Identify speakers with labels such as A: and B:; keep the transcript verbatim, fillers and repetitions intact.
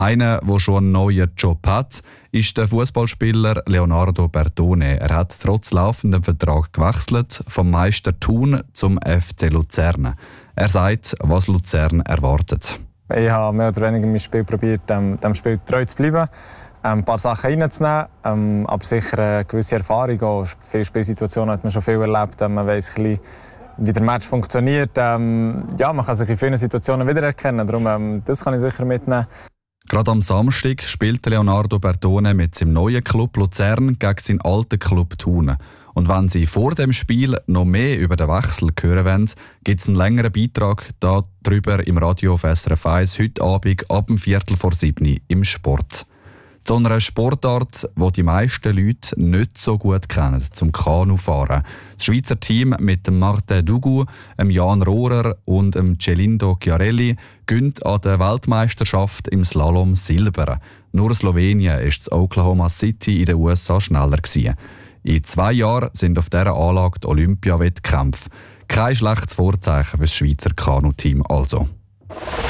A: Einer, der schon einen neuen Job hat, ist der Fußballspieler Leonardo Bertone. Er hat trotz laufendem Vertrag gewechselt, vom Meister Thun zum F C Luzern. Er sagt, was Luzern erwartet.
B: Ich habe mehr oder weniger mein Spiel probiert, dem, dem Spiel treu zu bleiben, ähm, ein paar Sachen reinzunehmen, ähm, aber sicher eine gewisse Erfahrung. Auch viele Spielsituationen hat man schon viel erlebt. Man weiss ein bisschen, wie der Match funktioniert. Ähm, ja, man kann sich in vielen Situationen wiedererkennen. Darum, ähm, das kann ich sicher mitnehmen.
A: Gerade am Samstag spielt Leonardo Bertone mit seinem neuen Club Luzern gegen seinen alten Club Thun. Und wenn Sie vor dem Spiel noch mehr über den Wechsel hören wollen, gibt es einen längeren Beitrag darüber im Radio auf S R F eins heute Abend ab dem Viertel vor sieben im Sport. Zu einer Sportart, die die meisten Leute nicht so gut kennen, zum Kanufahren. Das Schweizer Team mit dem Martin Dugu, dem Jan Rohrer und dem Celindo Chiarelli gönnt an der Weltmeisterschaft im Slalom Silber. Nur Slowenien ist in Oklahoma City in den U S A schneller gewesen. In zwei Jahren sind auf dieser Anlage die Olympiawettkämpfe. Kein schlechtes Vorzeichen für das Schweizer Kanuteam also.